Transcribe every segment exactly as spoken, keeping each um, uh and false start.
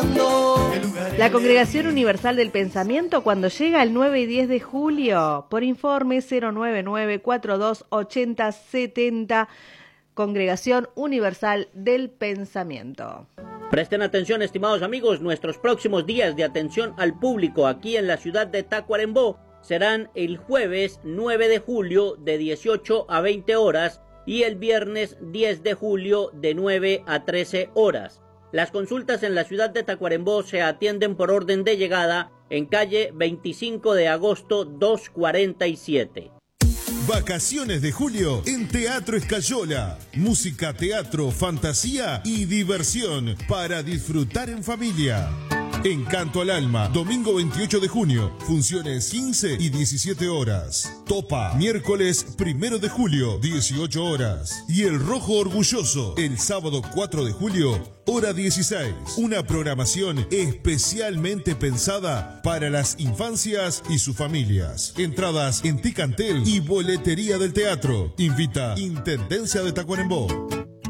cantando. La Congregación Universal del Pensamiento cuando llega el nueve y diez de julio. Por informe cero nueve nueve cuatro dos ocho cero siete cero. Congregación Universal del Pensamiento. Presten atención, estimados amigos, nuestros próximos días de atención al público aquí en la ciudad de Tacuarembó serán el jueves nueve de julio de dieciocho a veinte horas y el viernes diez de julio de nueve a trece horas. Las consultas en la ciudad de Tacuarembó se atienden por orden de llegada en calle veinticinco de agosto doscientos cuarenta y siete. Vacaciones de julio en Teatro Escayola. Música, teatro, fantasía y diversión para disfrutar en familia. Encanto al Alma, domingo veintiocho de junio, funciones quince y diecisiete horas. Topa, miércoles primero de julio, dieciocho horas. Y El Rojo Orgulloso, el sábado cuatro de julio, hora dieciséis. Una programación especialmente pensada para las infancias y sus familias. Entradas en Ticantel y boletería del teatro. Invita Intendencia de Tacuarembó.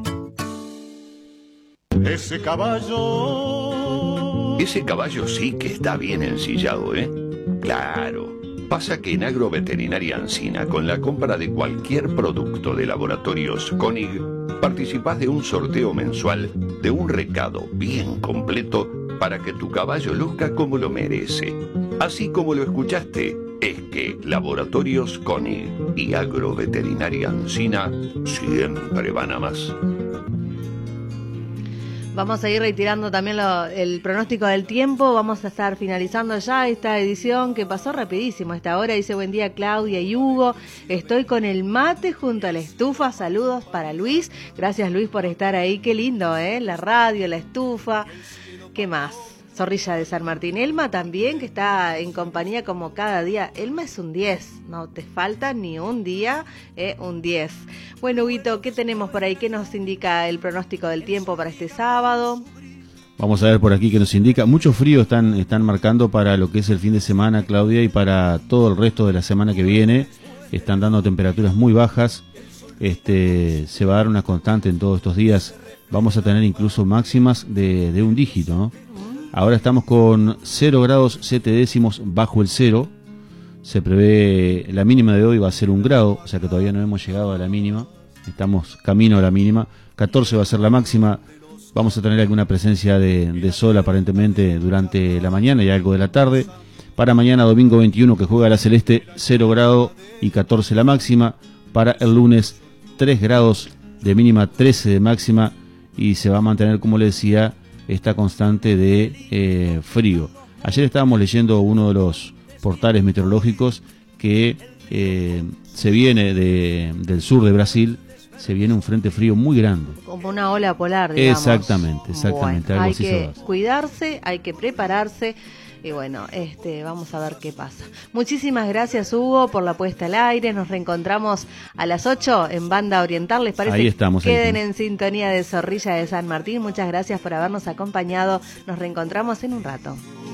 Ese caballo... Ese caballo sí que está bien ensillado, ¿eh? Claro. Pasa que en Agroveterinaria Ancina, con la compra de cualquier producto de Laboratorios Koenig, participás de un sorteo mensual de un recado bien completo para que tu caballo luzca como lo merece. Así como lo escuchaste, es que Laboratorios Koenig y Agroveterinaria Ancina siempre van a más. Vamos a ir retirando también lo, el pronóstico del tiempo. Vamos a estar finalizando ya esta edición que pasó rapidísimo a esta hora. Dice buen día Claudia y Hugo. Estoy con el mate junto a la estufa. Saludos para Luis. Gracias Luis por estar ahí. Qué lindo, ¿eh? La radio, la estufa. ¿Qué más? Zorrilla de San Martín. Elma también, que está en compañía como cada día. Elma es un diez, no te falta ni un día, eh, un diez. Bueno, Huguito, ¿qué tenemos por ahí? ¿Qué nos indica el pronóstico del tiempo para este sábado? Vamos a ver por aquí qué nos indica. Mucho frío están, están marcando para lo que es el fin de semana, Claudia, y para todo el resto de la semana que viene. Están dando temperaturas muy bajas. Este, se va a dar una constante en todos estos días. Vamos a tener incluso máximas de, de un dígito, ¿no? Ahora estamos con cero grados siete décimos bajo el cero. Se prevé, la mínima de hoy va a ser un grado, o sea que todavía no hemos llegado a la mínima. Estamos camino a la mínima. catorce va a ser la máxima. Vamos a tener alguna presencia de, de sol aparentemente durante la mañana y algo de la tarde. Para mañana domingo veintiuno que juega la Celeste, cero grado y catorce la máxima. Para el lunes tres grados de mínima, trece de máxima. Y se va a mantener, como le decía, esta constante de eh, frío. Ayer estábamos leyendo uno de los portales meteorológicos que eh, se viene de, del sur de Brasil, se viene un frente frío muy grande. Como una ola polar, digamos. Exactamente, exactamente. Bueno, algo hay así que se va. cuidarse, hay que prepararse. Y bueno, este, vamos a ver qué pasa. Muchísimas gracias, Hugo, por la puesta al aire. Nos reencontramos a las ocho en Banda Oriental. ¿Les parece? Ahí estamos. Queden ahí en sintonía de Zorrilla de San Martín. Muchas gracias por habernos acompañado. Nos reencontramos en un rato.